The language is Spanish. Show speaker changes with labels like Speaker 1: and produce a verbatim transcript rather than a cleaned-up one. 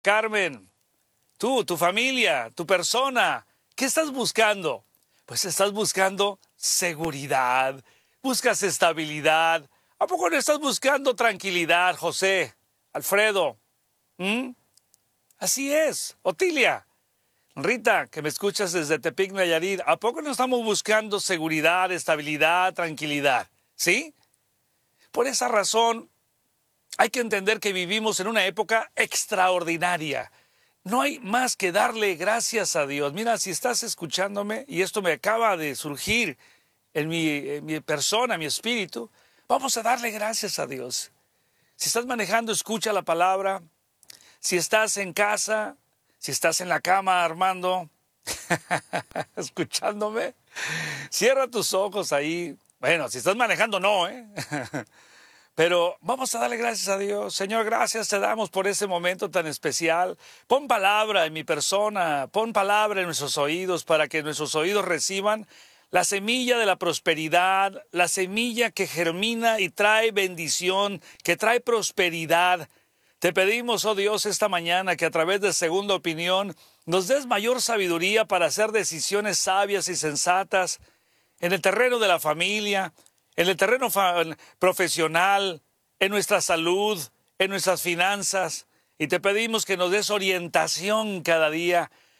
Speaker 1: Carmen, tú, tu familia, tu persona, ¿qué estás buscando? Pues estás buscando seguridad, buscas estabilidad. ¿A poco no estás buscando tranquilidad, José, Alfredo? ¿Mm? Así es, Otilia, Rita, que me escuchas desde Tepic, Nayarit, ¿a poco no estamos buscando seguridad, estabilidad, tranquilidad? ¿Sí? Por esa razón, hay que entender que vivimos en una época extraordinaria. No hay más que darle gracias a Dios. Mira, si estás escuchándome, y esto me acaba de surgir en mi, en mi persona, en mi espíritu, vamos a darle gracias a Dios. Si estás manejando, escucha la palabra. Si estás en casa, si estás en la cama, Armando, escuchándome, cierra tus ojos ahí. Bueno, si estás manejando, no, ¿eh? Pero vamos a darle gracias a Dios. Señor, gracias te damos por ese momento tan especial. Pon palabra en mi persona, pon palabra en nuestros oídos para que nuestros oídos reciban la semilla de la prosperidad, la semilla que germina y trae bendición, que trae prosperidad. Te pedimos, oh Dios, esta mañana que a través de Segunda Opinión nos des mayor sabiduría para hacer decisiones sabias y sensatas en el terreno de la familia, en el terreno profesional, en nuestra salud, en nuestras finanzas. Y te pedimos que nos des orientación cada día